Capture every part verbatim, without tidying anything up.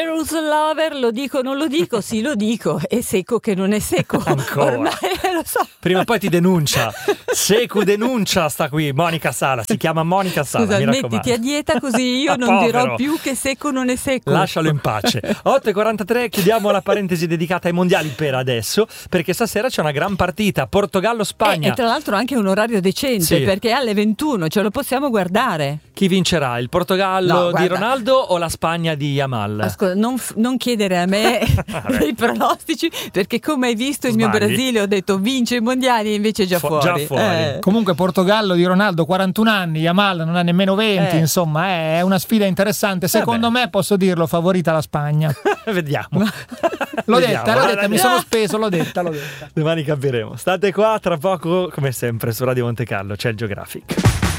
Heroes Lover, lo dico non lo dico, sì lo dico, è secco che non è secco. Ancora. Ormai lo so. Prima o poi ti denuncia. Secu denuncia sta qui, Monica Sala, si chiama Monica Sala. Scusa, mi mettiti raccomando. a dieta così io non Povero. dirò più che secco non è secco. Lascialo in pace. otto e quarantatré, chiudiamo la parentesi dedicata ai mondiali per adesso, perché stasera c'è una gran partita, Portogallo-Spagna. E, e tra l'altro anche un orario decente, Sì. perché è alle ventuno, ce lo possiamo guardare. Chi vincerà, il Portogallo No, di guarda. Ronaldo o la Spagna di Yamal? Ascolta, non, f- non chiedere a me dei pronostici, perché come hai visto il mio Sbagli. Brasile ho detto vince i mondiali e invece è già Fu- fuori. già fuori. Eh. Comunque Portogallo di Ronaldo quarantuno anni, Yamal non ha nemmeno venti, Eh. insomma è una sfida interessante. Secondo me, posso dirlo, favorita la Spagna. Vediamo. L'ho Vediamo. detta, l'ho detta, mi Guarda, sono speso, l'ho detta, l'ho detta. domani capiremo. State qua, tra poco, come sempre, su Radio Monte Carlo c'è il Geographic.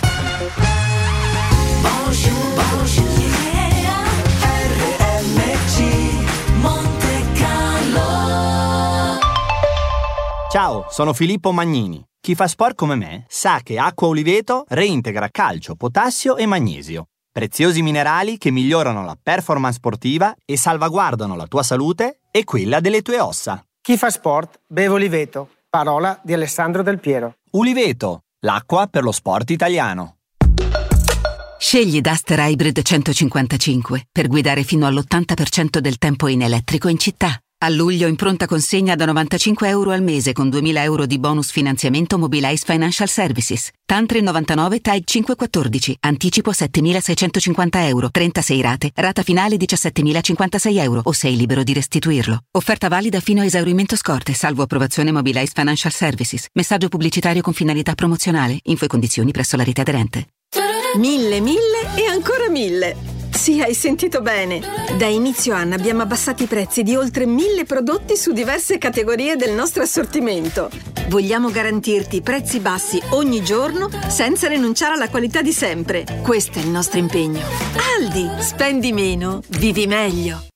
Ciao, sono Filippo Magnini. Chi fa sport come me sa che Acqua Oliveto reintegra calcio, potassio e magnesio. Preziosi minerali che migliorano la performance sportiva e salvaguardano la tua salute e quella delle tue ossa. Chi fa sport beve Oliveto. Parola di Alessandro Del Piero. Uliveto, l'acqua per lo sport italiano. Scegli Duster Hybrid centocinquantacinque per guidare fino all'ottanta per cento del tempo in elettrico in città. A luglio in pronta consegna da novantacinque euro al mese con duemila euro di bonus finanziamento Mobilize Financial Services. Tantri novantanove T A I cinquecentoquattordici. Anticipo settemilaseicentocinquanta euro. trentasei rate. Rata finale diciassettemilacinquantasei euro o sei libero di restituirlo. Offerta valida fino a esaurimento scorte, salvo approvazione Mobilize Financial Services. Messaggio pubblicitario con finalità promozionale. Info e condizioni presso la rete aderente. Mille, mille e ancora mille. Sì, hai sentito bene. Da inizio anno abbiamo abbassato i prezzi di oltre mille prodotti su diverse categorie del nostro assortimento. Vogliamo garantirti prezzi bassi ogni giorno senza rinunciare alla qualità di sempre. Questo è il nostro impegno. Aldi, spendi meno, vivi meglio.